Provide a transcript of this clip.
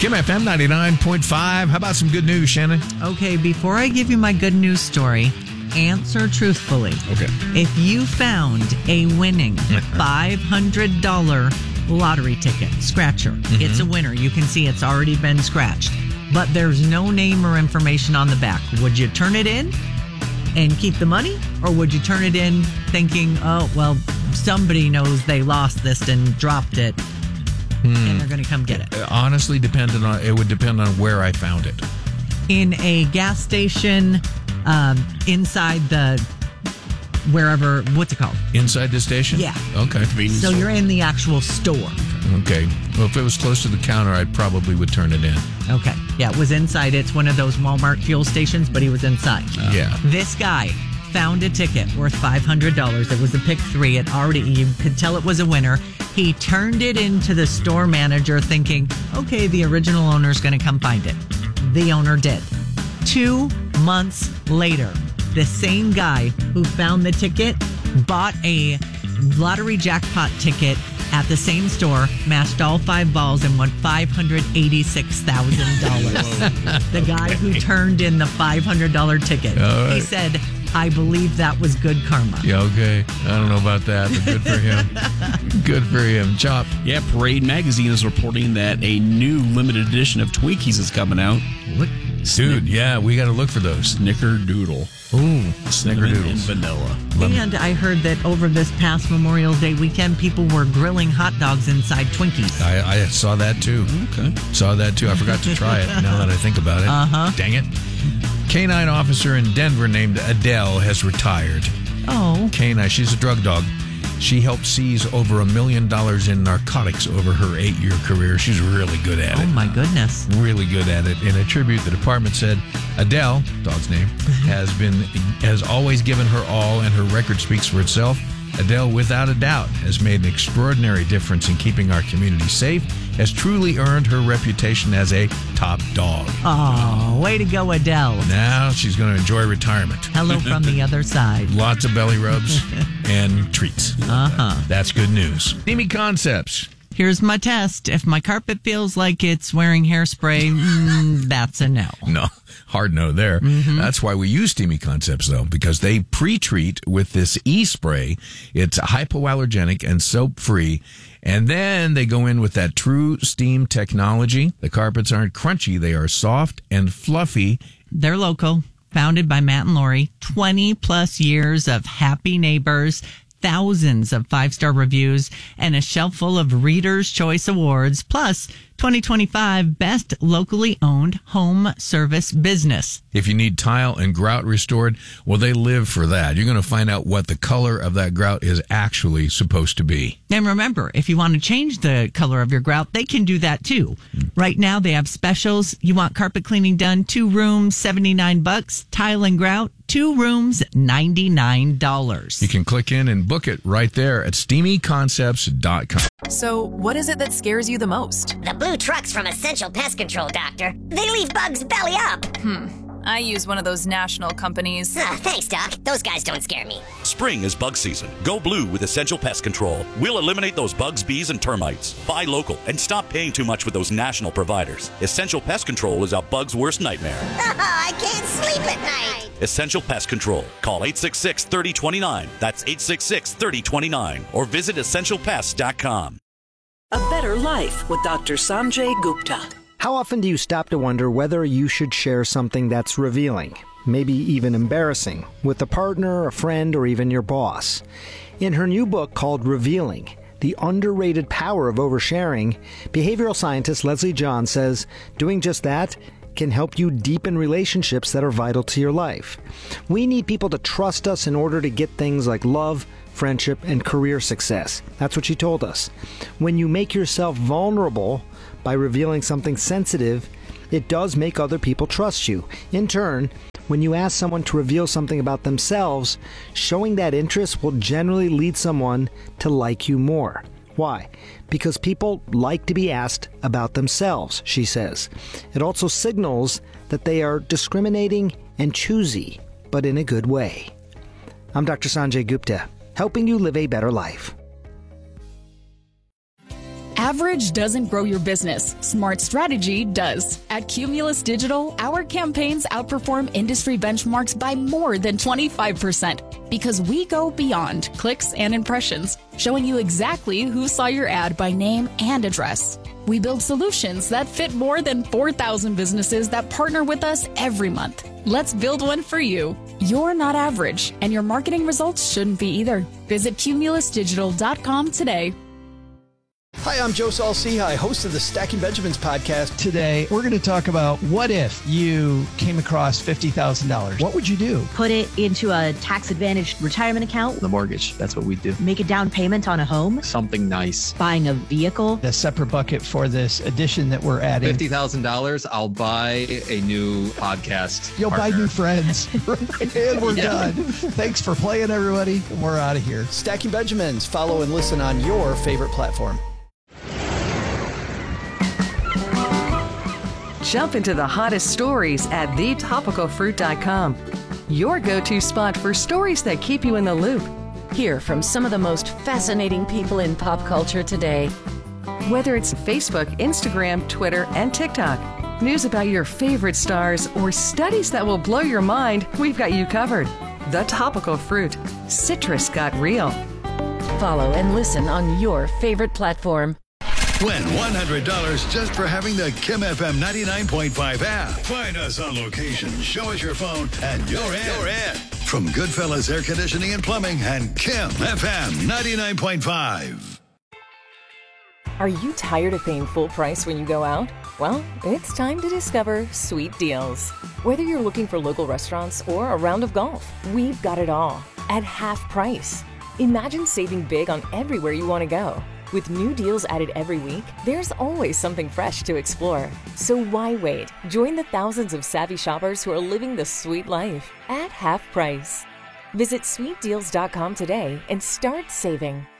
Kim FM 99.5. How about some good news, Shannon? Okay, before I give you my good news story, answer truthfully. Okay. If you found a winning $500 lottery ticket, scratcher, it's a winner. You can see it's already been scratched, but there's no name or information on the back. Would you turn it in and keep the money, or would you turn it in thinking, oh, well, somebody knows they lost this and dropped it, and they're going to come get it? Honestly, it would depend on where I found it. In a gas station, inside the wherever, what's it called? Inside the station? Yeah. Okay. So you're in the actual store. Okay. Well, if it was close to the counter, I probably would turn it in. Okay. Yeah, it was inside. It's one of those Walmart fuel stations, but he was inside. Yeah. This guy found a ticket worth $500. It was a pick 3. You could tell it was a winner. He turned it into the store manager thinking, okay, the original owner's going to come find it. The owner did. 2 months later, the same guy who found the ticket bought a lottery jackpot ticket at the same store, matched all 5 balls, and won $586,000. The guy who turned in the $500 ticket. Right. He said, I believe that was good karma. Yeah, okay. I don't know about that, but good for him. Good for him. Chop. Yeah, Parade Magazine is reporting that a new limited edition of Twinkies is coming out. What? Dude, yeah, we got to look for those. Snickerdoodle. Ooh, Cinnamon and snickerdoodles. vanilla. And I heard that over this past Memorial Day weekend, people were grilling hot dogs inside Twinkies. I saw that too. Okay. Saw that too. I forgot to try it now that I think about it. Dang it. Canine officer in Denver named Adele has retired. Oh. Canine, she's a drug dog. She helped seize over $1 million in narcotics over her 8-year career. She's really good at it. Oh, my goodness. Really good at it. In a tribute, the department said Adele, dog's name, has always given her all, and her record speaks for itself. Adele, without a doubt, has made an extraordinary difference in keeping our community safe, has truly earned her reputation as a top dog. Oh, way to go, Adele. Now she's going to enjoy retirement. Hello from the other side. Lots of belly rubs and treats. That's good news. Steamy Concepts. Here's my test. If my carpet feels like it's wearing hairspray, that's a no. No, hard no there. That's why we use Steamy Concepts, though, because they pre-treat with this e-spray. It's hypoallergenic and soap-free. And then they go in with that true steam technology. The carpets aren't crunchy. They are soft and fluffy. They're local, founded by Matt and Lori. 20-plus years of happy neighbors, thousands of 5-star reviews, and a shelf full of Reader's Choice Awards, plus 2025 Best Locally Owned Home Service Business. If you need tile and grout restored, well, they live for that. You're going to find out what the color of that grout is actually supposed to be. And remember, if you want to change the color of your grout, they can do that too. Right now, they have specials. You want carpet cleaning done, 2 rooms, $79. Tile and grout, 2 rooms, $99. You can click in and book it right there at steamyconcepts.com. So, what is it that scares you the most? The blue trucks from Essential Pest Control, Doctor. They leave bugs belly up. I use one of those national companies. Thanks, Doc. Those guys don't scare me. Spring is bug season. Go blue with Essential Pest Control. We'll eliminate those bugs, bees, and termites. Buy local and stop paying too much with those national providers. Essential Pest Control is a bug's worst nightmare. I can't sleep at night. Essential Pest Control. Call 866-3029. That's 866-3029. Or visit essentialpest.com. A Better Life with Dr. Sanjay Gupta. How often do you stop to wonder whether you should share something that's revealing, maybe even embarrassing, with a partner, a friend, or even your boss? In her new book called Revealing, The Underrated Power of Oversharing, behavioral scientist Leslie John says doing just that can help you deepen relationships that are vital to your life. We need people to trust us in order to get things like love, friendship, and career success. That's what she told us. When you make yourself vulnerable by revealing something sensitive, it does make other people trust you. In turn, when you ask someone to reveal something about themselves, showing that interest will generally lead someone to like you more. Why? Because people like to be asked about themselves, she says. It also signals that they are discriminating and choosy, but in a good way. I'm Dr. Sanjay Gupta, helping you live a better life. Average doesn't grow your business. Smart strategy does. At Cumulus Digital, our campaigns outperform industry benchmarks by more than 25% because we go beyond clicks and impressions, showing you exactly who saw your ad by name and address. We build solutions that fit more than 4,000 businesses that partner with us every month. Let's build one for you. You're not average, and your marketing results shouldn't be either. Visit cumulusdigital.com today. Hi, I'm Joe Saul-Sehy, host of the Stacking Benjamins podcast. Today, we're going to talk about what if you came across $50,000? What would you do? Put it into a tax-advantaged retirement account. The mortgage, that's what we do. Make a down payment on a home. Something nice. Buying a vehicle. A separate bucket for this addition that we're adding. $50,000, I'll buy a new podcast. You'll partner. buy new friends. And we're done. Thanks for playing, everybody. We're out of here. Stacking Benjamins. Follow and listen on your favorite platform. Jump into the hottest stories at thetopicalfruit.com. Your go-to spot for stories that keep you in the loop. Hear from some of the most fascinating people in pop culture today. Whether it's Facebook, Instagram, Twitter, and TikTok, news about your favorite stars, or studies that will blow your mind, we've got you covered. The Topical Fruit. Citrus got real. Follow and listen on your favorite platform. Win $100 just for having the Kim FM 99.5 app. Find us on location, show us your phone, and you're in. From Goodfellas Air Conditioning and Plumbing and Kim FM 99.5. Are you tired of paying full price when you go out? Well, it's time to discover Sweet Deals. Whether you're looking for local restaurants or a round of golf, we've got it all at half price. Imagine saving big on everywhere you want to go. With new deals added every week, there's always something fresh to explore. So why wait? Join the thousands of savvy shoppers who are living the sweet life at half price. Visit sweetdeals.com today and start saving.